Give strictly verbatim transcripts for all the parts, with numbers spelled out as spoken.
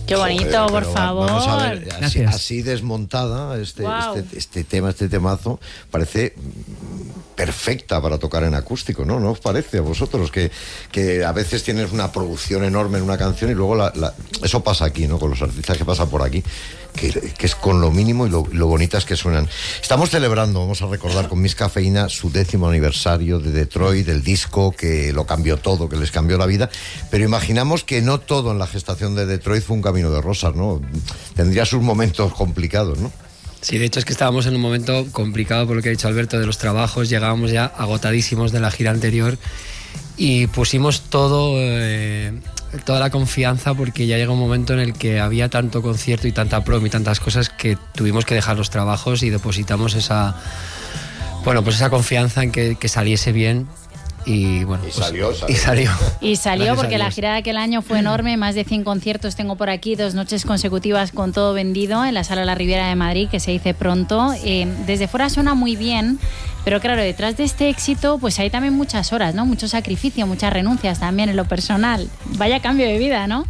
Qué bonito, Joder, por favor. Vamos a ver, así, así desmontada este, wow. este, este tema, este temazo, parece perfecta para tocar en acústico, ¿no? ¿No os parece a vosotros que, que a veces tienes una producción enorme en una canción y luego la, la, eso pasa aquí, ¿no? Con los artistas que pasan por aquí, que, que es con lo mínimo y lo, lo bonitas que suenan. Estamos celebrando, vamos a recordar con Miss Cafeína su décimo aniversario de Detroit, del disco que lo cambió todo, que les cambió la vida, pero imaginamos que no todo en la gestación de Detroit fue un camino de rosas, ¿no? Tendría sus momentos complicados, ¿no? Sí, de hecho es que estábamos en un momento complicado por lo que ha dicho Alberto de los trabajos, llegábamos ya agotadísimos de la gira anterior y pusimos todo, eh, toda la confianza porque ya llega un momento en el que había tanto concierto y tanta prom y tantas cosas que tuvimos que dejar los trabajos y depositamos esa, bueno, pues esa confianza en que, que saliese bien. Y bueno, y salió, pues, salió. Y salió. Y salió porque la gira de aquel año fue enorme, más de cien conciertos tengo por aquí, dos noches consecutivas con todo vendido en la Sala La Riviera de Madrid, que se dice pronto. Eh, desde fuera suena muy bien, pero claro, detrás de este éxito pues hay también muchas horas, ¿no? Mucho sacrificio, muchas renuncias también en lo personal. Vaya cambio de vida, ¿no?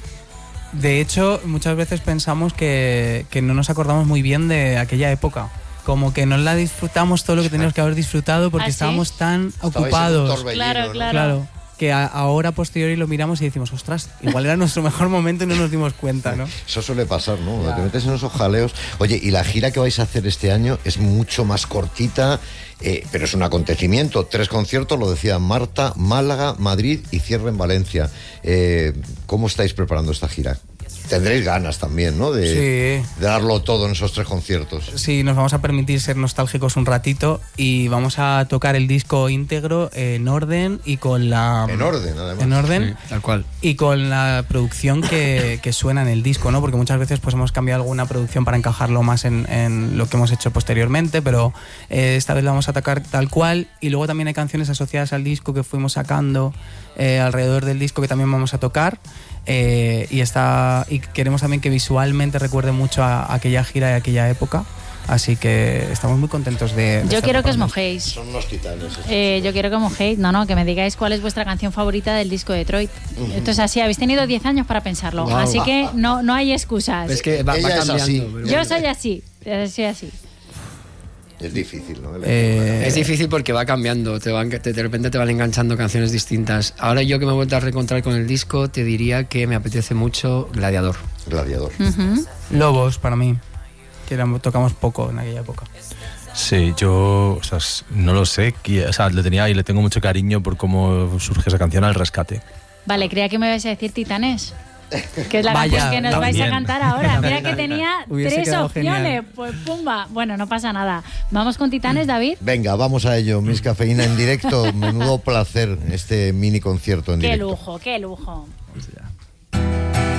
De hecho, muchas veces pensamos que, que no nos acordamos muy bien de aquella época. Como que no la disfrutamos todo lo que teníamos que haber disfrutado porque ¿Ah, sí? estábamos tan Estabais ocupados. Claro, claro. claro. Que a, ahora, posteriori, lo miramos y decimos, ostras, igual era nuestro mejor momento y no nos dimos cuenta, ¿no? Eso suele pasar, ¿no? Ya. Te metes en esos jaleos. Oye, y la gira que vais a hacer este año es mucho más cortita, eh, pero es un acontecimiento. Tres conciertos, lo decía Marta, Málaga, Madrid y cierre en Valencia. Eh, ¿Cómo estáis preparando esta gira? Tendréis ganas también, ¿no? De, sí. de darlo todo en esos tres conciertos. Sí, nos vamos a permitir ser nostálgicos un ratito y vamos a tocar el disco íntegro en orden y con la... En orden, además. En orden. Sí, tal cual. Y con la producción que, que suena en el disco, ¿no? Porque muchas veces pues hemos cambiado alguna producción para encajarlo más en, en lo que hemos hecho posteriormente, pero eh, esta vez la vamos a tocar tal cual. Y luego también hay canciones asociadas al disco que fuimos sacando eh, alrededor del disco que también vamos a tocar. Eh, y está y queremos también que visualmente recuerde mucho a, a aquella gira y a aquella época, así que estamos muy contentos de, de yo quiero que os preparando. mojéis. Son unos titanes. Eh, yo quiero que mojéis, no, no, que me digáis cuál es vuestra canción favorita del disco de Detroit. Uh-huh. Esto es así, habéis tenido diez años para pensarlo, wow. Así que no, no hay excusas. Es que va, va cambiando. Así. Pero... Yo soy así, soy así. Es difícil, ¿no? Eh, es difícil porque va cambiando, te van, te, de repente te van enganchando canciones distintas. Ahora yo que me he vuelto a reencontrar con el disco, te diría que me apetece mucho Gladiador. Gladiador. Uh-huh. Lobos, para mí, que la tocamos poco en aquella época. Sí, yo o sea, no lo sé, o sea, le tenía y le tengo mucho cariño por cómo surge esa canción, Al Rescate. Vale, creía que me ibas a decir Titanes. Que es la Vaya, canción que nos también. vais a cantar ahora. Mira que tenía Hubiese tres quedado opciones. genial. Pues pumba. Bueno, no pasa nada. Vamos con Titanes, David. Venga, vamos a ello. Miss Cafeína en directo. Menudo placer este mini concierto en qué directo. Qué lujo, qué lujo. Pues ya.